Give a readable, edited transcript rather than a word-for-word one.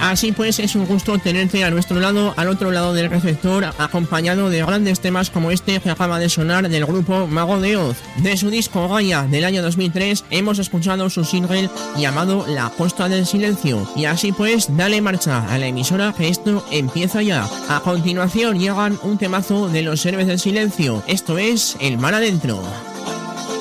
Así pues, es un gusto tenerte a nuestro lado, al otro lado del receptor, acompañado de grandes temas como este que acaba de sonar del grupo Mago de Oz. De su disco Gaia del año 2003 hemos escuchado su single llamado La Costa del Silencio. Y así pues, dale marcha a la emisora que esto empieza ya. A continuación llegan un temazo de Los Héroes del Silencio. Esto es El Mar Adentro.